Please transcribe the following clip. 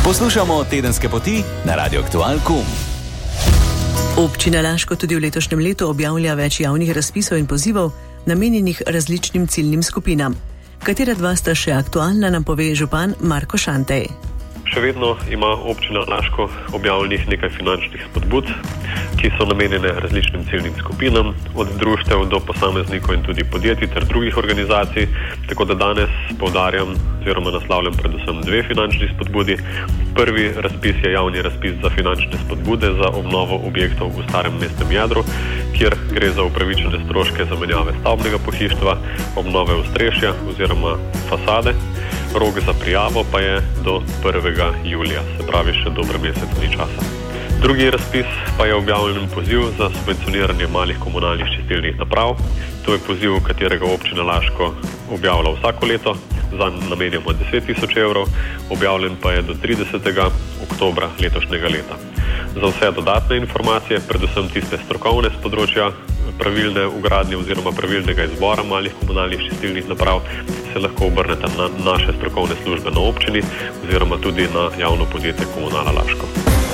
Poslušamo Tedenske poti na Radio Aktualku. Občina Laško tudi v letošnjem letu objavlja več javnih razpisov in pozivov, namenjenih različnim ciljnim skupinam. Katera dva sta še aktualna, nam pove župan Marko Šantej. Še vedno ima občina Laško objavljenih nekaj finančnih spodbud, ki so namenjene različnim ciljnim skupinam, od društev do posameznikov in tudi podjetij ter drugih organizacij, tako da danes poudarjam oziroma naslavljam predvsem dve finančni spodbudi. Prvi razpis je javni razpis za finančne spodbude za obnovo objektov v starem mestnem jedru, kjer gre za upravičene stroške zamenjave stavbnega pohištva, obnove ostrešja oziroma fasade. Rok za prijavo pa je do 1. julija, se pravi še dober mesec dni časa. Drugi razpis pa je objavljen poziv za subvencioniranje malih komunalnih čistilnih naprav. To je poziv, katerega občina Laško objavlja vsako leto, zanj namenjamo 10.000 evrov, objavljen pa je do 30. oktobra letošnjega leta. Za vse dodatne informacije, predvsem tiste strokovne s področja pravilne vgradnje oziroma pravilnega izbora malih komunalnih čistilnih naprav, se lahko obrnete na naše strokovne službe na občini oziroma tudi na javno podjetje Komunala Laško.